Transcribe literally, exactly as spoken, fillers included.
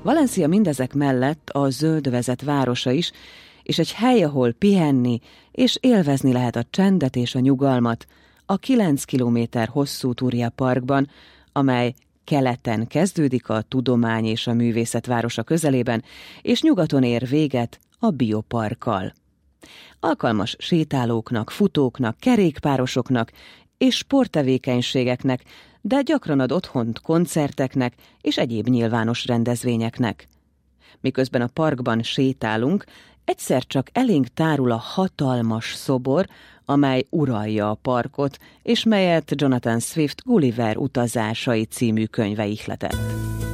Valencia mindezek mellett a zöldövezet városa is, és egy hely, ahol pihenni és élvezni lehet a csendet és a nyugalmat a kilenc kilométer hosszú Túria Parkban, amely keleten kezdődik a tudomány és a művészet városa közelében, és nyugaton ér véget a bioparkkal. Alkalmas sétálóknak, futóknak, kerékpárosoknak és sporttevékenységeknek, de gyakran ad otthont koncerteknek és egyéb nyilvános rendezvényeknek. Miközben a parkban sétálunk, egyszer csak elénk tárul a hatalmas szobor, amely uralja a parkot, és melyet Jonathan Swift Gulliver utazásai című könyve ihletett.